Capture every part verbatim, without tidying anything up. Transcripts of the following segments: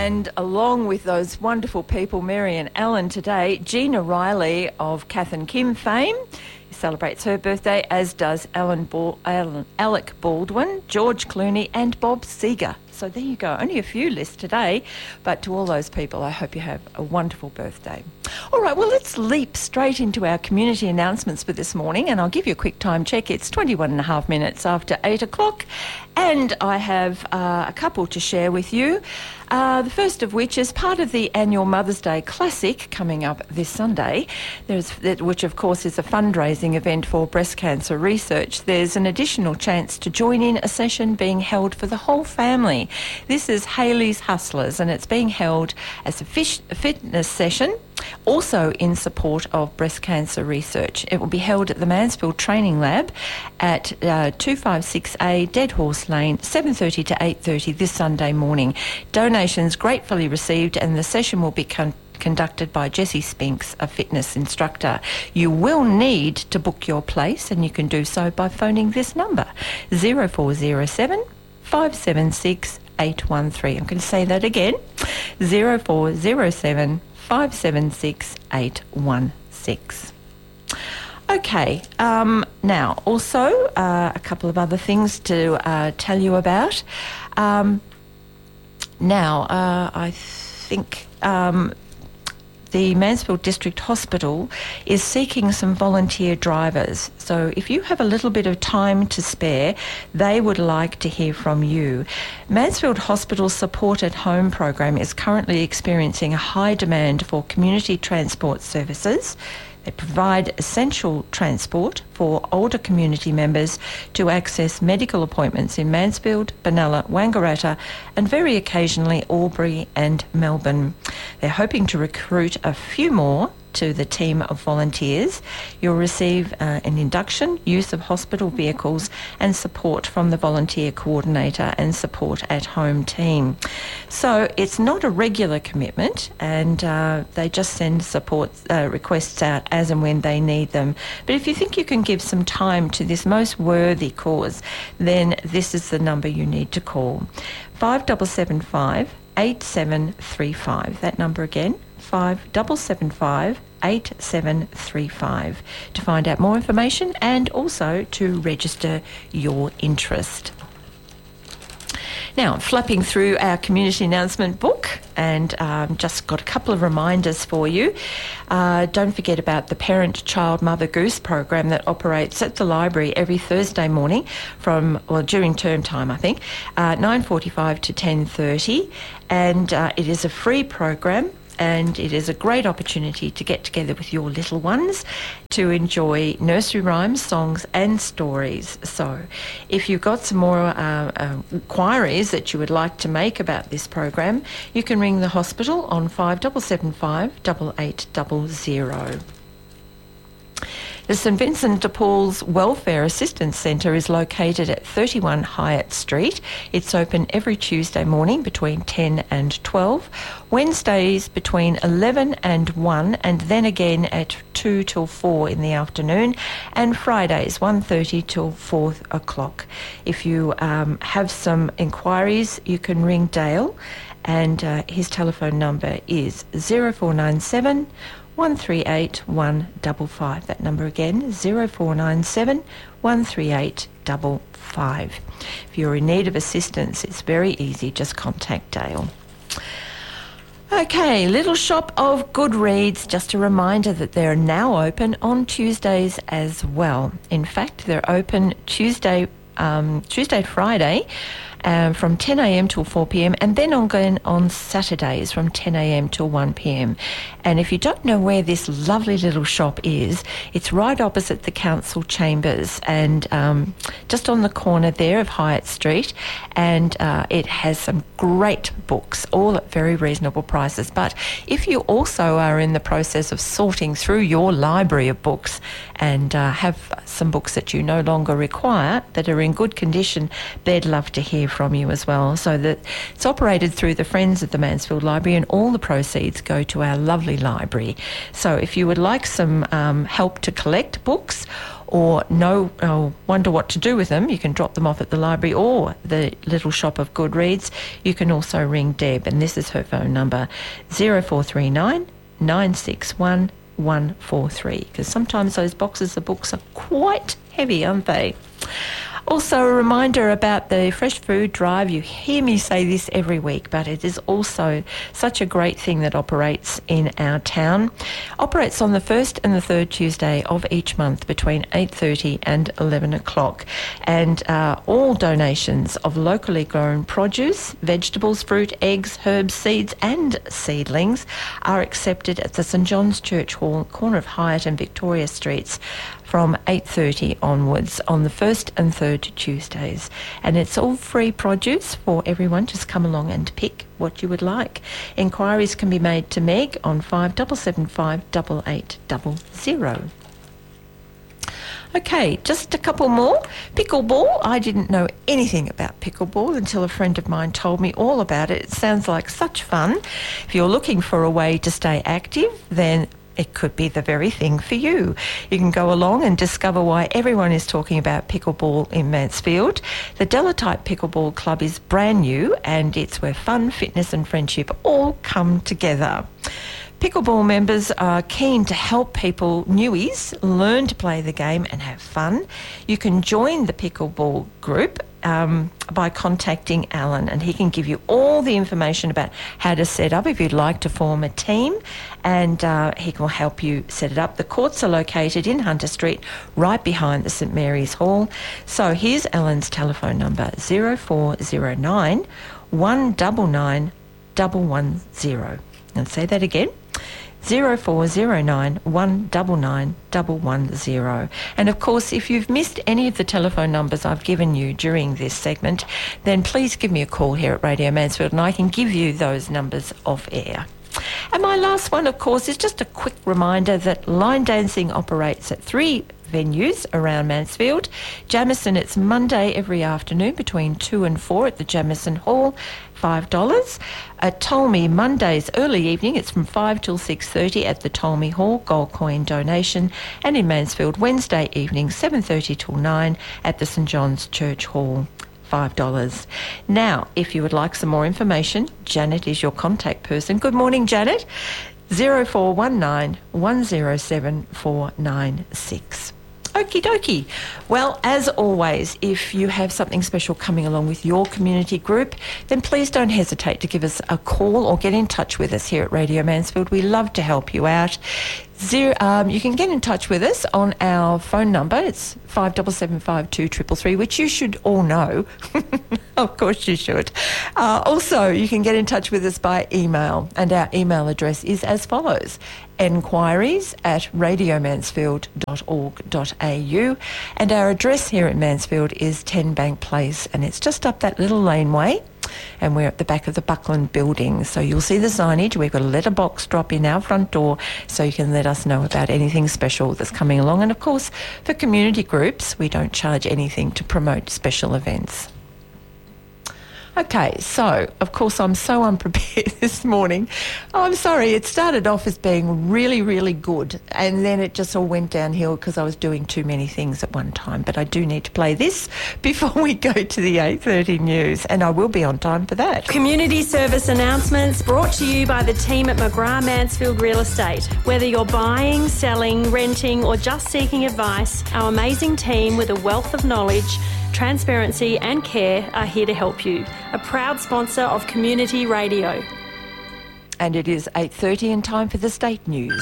And along with those wonderful people, Mary and Alan today, Gina Riley of Kath and Kim fame celebrates her birthday, as does Alan Bal- Alan, Alec Baldwin, George Clooney and Bob Seger. So there you go. Only a few lists today, but to all those people, I hope you have a wonderful birthday. All right, well, let's leap straight into our community announcements for this morning, and I'll give you a quick time check. It's twenty-one and a half minutes after eight o'clock, and I have uh, a couple to share with you. Uh, the first of which is part of the annual Mother's Day Classic coming up this Sunday, There's, which of course is a fundraising event for breast cancer research. There's an additional chance to join in a session being held for the whole family. This is Hayley's Hustlers, and it's being held as a, fish, a fitness session, also in support of breast cancer research. It will be held at the Mansfield Training Lab at uh, two fifty-six A Dead Horse Lane, seven thirty to eight thirty this Sunday morning. Donations gratefully received, and the session will be con- conducted by Jessie Spinks, a fitness instructor. You will need to book your place, and you can do so by phoning this number, zero four zero seven, five seven six, eight one three. I'm going to say that again, zero four zero seven, five seven six, eight one six. Okay, um, now also uh, a couple of other things to uh, tell you about. Um, now, uh, I think um, the Mansfield District Hospital is seeking some volunteer drivers. So if you have a little bit of time to spare, they would like to hear from you. Mansfield Hospital's Support at Home program is currently experiencing a high demand for community transport services. They provide essential transport for older community members to access medical appointments in Mansfield, Benalla, Wangaratta, and very occasionally Albury and Melbourne. They're hoping to recruit a few more to the team of volunteers. You'll receive uh, an induction, use of hospital vehicles, and support from the volunteer coordinator and support at home team. So it's not a regular commitment, and uh, they just send support uh, requests out as and when they need them. But if you think you can give some time to this most worthy cause, then this is the number you need to call. five seven seven five, eight seven three five. That number again, five seven seven five, eight seven three five, to find out more information and also to register your interest. Now, flapping through our community announcement book, and um, just got a couple of reminders for you. Uh, don't forget about the Parent Child Mother Goose program that operates at the library every Thursday morning from, well, during term time, I think, uh, nine forty-five to ten thirty, and uh, it is a free program. And it is a great opportunity to get together with your little ones to enjoy nursery rhymes, songs and stories. So if you've got some more uh, uh, inquiries that you would like to make about this program, you can ring the hospital on five seven seven five, eight eight zero zero. The St Vincent de Paul's Welfare Assistance Centre is located at thirty-one Hyatt Street. It's open every Tuesday morning between ten and twelve, Wednesdays between eleven and one, and then again at two till four in the afternoon, and Fridays one thirty till four o'clock. If you um, have some inquiries, you can ring Dale, and uh, his telephone number is zero four nine seven, one three eight, one five five. That number again, zero four nine seven, one three eight, five five. If you're in need of assistance, it's very easy. Just contact Dale. Okay, Little Shop of Goodreads. Just a reminder that they're now open on Tuesdays as well. In fact, they're open Tuesday, um, Tuesday, Friday, Um, from ten a m till four p m, and then on on Saturdays from ten a m till one p m. And if you don't know where this lovely little shop is, it's right opposite the council chambers, and um, just on the corner there of Hyatt Street, and uh, it has some great books, all at very reasonable prices. But if you also are in the process of sorting through your library of books and uh, have some books that you no longer require that are in good condition, they'd love to hear from you as well. So that it's operated through the Friends of the Mansfield Library, and all the proceeds go to our lovely library. So if you would like some um, help to collect books, or know or wonder what to do with them, you can drop them off at the library or the Little Shop of Goodreads. You can also ring Deb, and this is her phone number, zero four three nine, nine six one, one four three, because sometimes those boxes of books are quite heavy, aren't they? Also, a reminder about the Fresh Food Drive. You hear me say this every week, but it is also such a great thing that operates in our town. Operates on the first and the third Tuesday of each month between eight thirty and eleven o'clock. And uh, all donations of locally grown produce, vegetables, fruit, eggs, herbs, seeds and seedlings are accepted at the St John's Church Hall, corner of Hyatt and Victoria Streets, from eight thirty onwards on the first and third Tuesdays. And it's all free produce for everyone. Just come along and pick what you would like. Inquiries can be made to Meg on five seven seven five, eight eight zero zero. Okay, just a couple more. Pickleball. I didn't know anything about pickleball until a friend of mine told me all about it. It sounds like such fun. If you're looking for a way to stay active, then it could be the very thing for you. You can go along and discover why everyone is talking about pickleball in Mansfield. The Delatype Pickleball Club is brand new, and it's where fun, fitness and friendship all come together. Pickleball members are keen to help people, newies, learn to play the game and have fun. You can join the pickleball group um, by contacting Alan, and he can give you all the information about how to set up if you'd like to form a team, and uh, he will help you set it up. The courts are located in Hunter Street, right behind the St Mary's Hall. So here's Alan's telephone number, zero four zero nine, one nine nine, one one zero. And say that again, zero four zero nine, one nine nine, one one zero. And of course, if you've missed any of the telephone numbers I've given you during this segment, then please give me a call here at Radio Mansfield and I can give you those numbers off air. And my last one, of course, is just a quick reminder that line dancing operates at three venues around Mansfield. Jamison, it's Monday every afternoon between two and four at the Jamison Hall, five dollars. At Tolmy, Mondays early evening, it's from five till six thirty at the Tolmy Hall, gold coin donation. And in Mansfield, Wednesday evening, seven thirty till nine at the St John's Church Hall, five dollars. Now, if you would like some more information, Janet is your contact person. Good morning, Janet. zero four one nine, one zero seven, four nine six. Okie dokie. Well, as always, if you have something special coming along with your community group, then please don't hesitate to give us a call or get in touch with us here at Radio Mansfield. We love to help you out. Zero, um, you can get in touch with us on our phone number. It's five seven seven five two three three three, which you should all know. Of course you should. Uh, also, you can get in touch with us by email, and our email address is as follows: enquiries at radio mansfield dot org dot a u, and our address here at Mansfield is ten Bank Place, and it's just up that little laneway, and we're at the back of the Buckland building. So you'll see the signage. We've got a letterbox drop in our front door, so you can let us know about anything special that's coming along. And of course, for community groups, we don't charge anything to promote special events. Okay, so, of course, I'm so unprepared this morning. Oh, I'm sorry, it started off as being really, really good, and then it just all went downhill because I was doing too many things at one time. But I do need to play this before we go to the eight thirty news, and I will be on time for that. Community service announcements brought to you by the team at McGrath Mansfield Real Estate. Whether you're buying, selling, renting, or just seeking advice, our amazing team with a wealth of knowledge, transparency and care are here to help you. A proud sponsor of Community Radio. And it is eight thirty and time for the state news.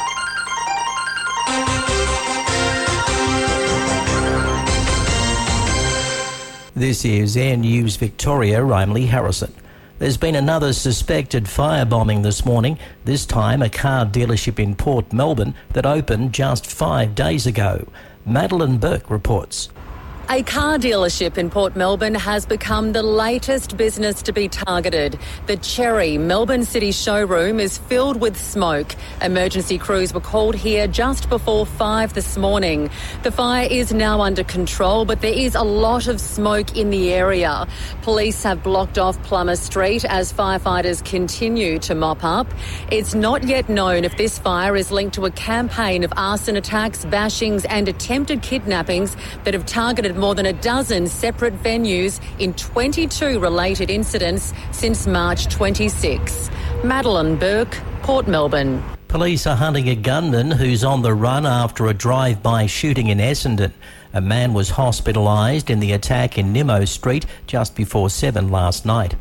This is Air News Victoria, Rimley Harrison. There's been another suspected firebombing this morning, this time a car dealership in Port Melbourne that opened just five days ago. Madeline Burke reports. A car dealership in Port Melbourne has become the latest business to be targeted. The Cherry Melbourne City showroom is filled with smoke. Emergency crews were called here just before five this morning. The fire is now under control, but there is a lot of smoke in the area. Police have blocked off Plummer Street as firefighters continue to mop up. It's not yet known if this fire is linked to a campaign of arson attacks, bashings and attempted kidnappings that have targeted more than a dozen separate venues in twenty-two related incidents since March twenty-sixth. Madeline Burke, Port Melbourne. Police are hunting a gunman who's on the run after a drive-by shooting in Essendon. A man was hospitalised in the attack in Nimmo Street just before seven last night.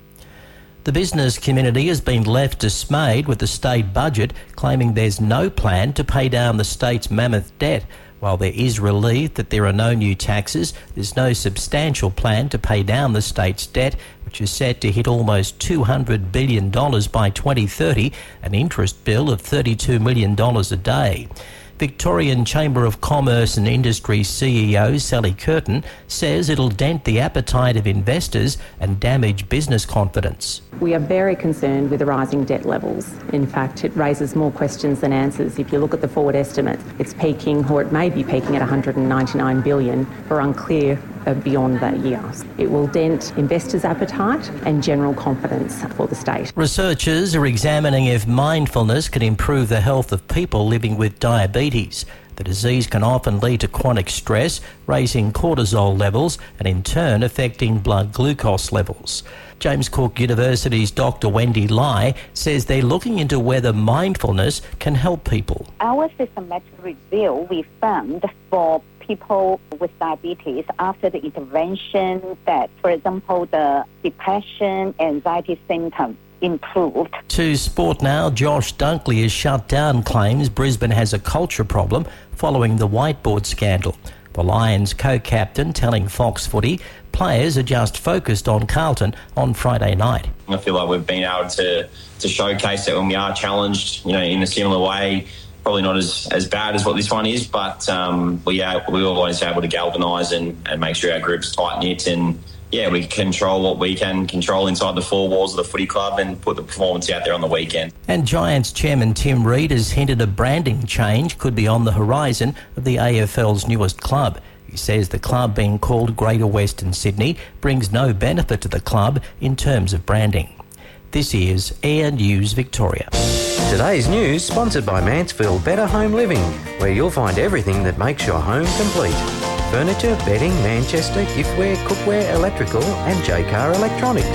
The business community has been left dismayed with the state budget, claiming there's no plan to pay down the state's mammoth debt. While there is relief that there are no new taxes, there's no substantial plan to pay down the state's debt, which is set to hit almost two hundred billion dollars by twenty thirty, an interest bill of thirty-two million dollars a day. Victorian Chamber of Commerce and Industry C E O Sally Curtin says it'll dent the appetite of investors and damage business confidence. We are very concerned with the rising debt levels. In fact, it raises more questions than answers. If you look at the forward estimate, it's peaking, or it may be peaking at one hundred ninety-nine billion dollars. We're unclear beyond that year. It will dent investors' appetite and general confidence for the state. Researchers are examining if mindfulness can improve the health of people living with diabetes. The disease can often lead to chronic stress, raising cortisol levels and in turn affecting blood glucose levels. James Cook University's Doctor Wendy Lai says they're looking into whether mindfulness can help people. Our systematic review, we found for people with diabetes after the intervention that, for example, the depression, anxiety symptoms improved. To sport now, Josh Dunkley has shut down claims Brisbane has a culture problem following the whiteboard scandal. The Lions co-captain telling Fox Footy players are just focused on Carlton on Friday night. I feel like we've been able to, to showcase that when we are challenged, you know, in a similar way. Probably not as, as bad as what this one is, but um, we are we were always able to galvanise and, and make sure our group's tight-knit and, yeah, we control what we can control inside the four walls of the footy club and put the performance out there on the weekend. And Giants chairman Tim Reid has hinted a branding change could be on the horizon of the A F L's newest club. He says the club being called Greater Western Sydney brings no benefit to the club in terms of branding. This is Air News Victoria. Today's news sponsored by Mansfield Better Home Living, where you'll find everything that makes your home complete. Furniture, bedding, Manchester, giftware, cookware, electrical and J-Car Electronics.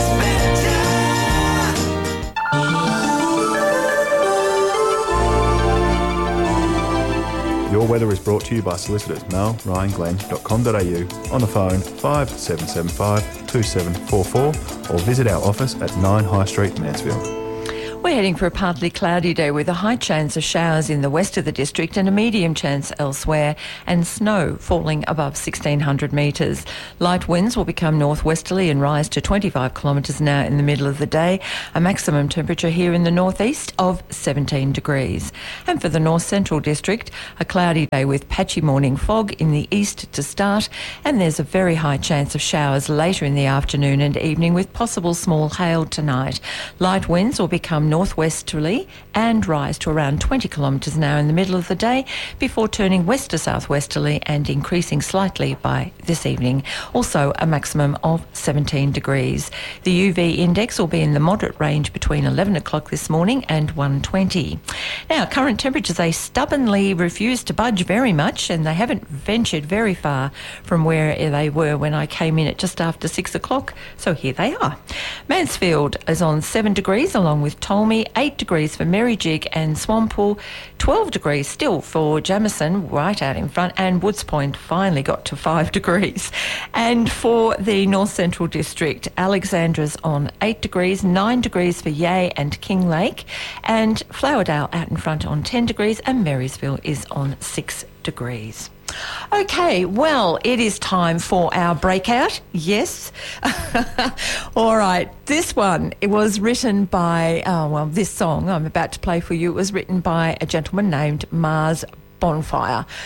Your weather is brought to you by solicitors mel ryan glenn dot com dot a u, on the phone five seven seven five two seven four four or visit our office at nine High Street, Mansfield. We're heading for a partly cloudy day with a high chance of showers in the west of the district and a medium chance elsewhere, and snow falling above sixteen hundred metres. Light winds will become northwesterly and rise to twenty-five kilometres an hour in the middle of the day. A maximum temperature here in the northeast of seventeen degrees. And for the north central district, a cloudy day with patchy morning fog in the east to start, and there's a very high chance of showers later in the afternoon and evening with possible small hail tonight. Light winds will become northwesterly and rise to around twenty kilometres an hour in the middle of the day before turning west to southwesterly and increasing slightly by this evening. Also a maximum of seventeen degrees. The U V index will be in the moderate range between eleven o'clock this morning and one twenty. Now, current temperatures, they stubbornly refuse to budge very much, and they haven't ventured very far from where they were when I came in at just after six o'clock. So here they are. Mansfield is on seven degrees along with Tolmi, eight degrees for Merrijig and Swampool, twelve degrees still for Jamison, right out in front, and Woods Point finally got to five degrees. And for the North Central District, Alexandra's on eight degrees, nine degrees for Yea and Kinglake, and Flowerdale out in front on ten degrees, and Marysville is on six degrees. Okay, well, it is time for our breakout. Yes. All right. This one, it was written by, oh, well, this song I'm about to play for you, it was written by a gentleman named Mars Bonfire.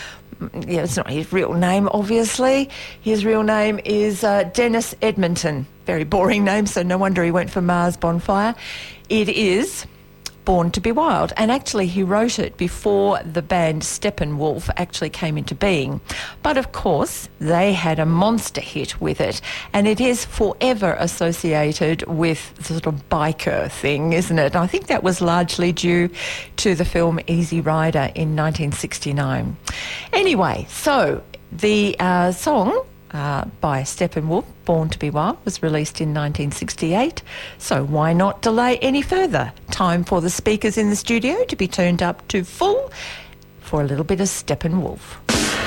yeah, it's not his real name, obviously. His real name is uh, Dennis Edmonton. Very boring name, so no wonder he went for Mars Bonfire. It is Born to be Wild, and actually he wrote it before the band Steppenwolf actually came into being. But of course, they had a monster hit with it, and it is forever associated with the sort of biker thing, isn't it? I think that was largely due to the film Easy Rider in nineteen sixty-nine. Anyway, so the uh, song Uh, by Steppenwolf, Born to be Wild, was released in nineteen sixty-eight, so why not delay any further? Time for the speakers in the studio to be turned up to full for a little bit of Steppenwolf.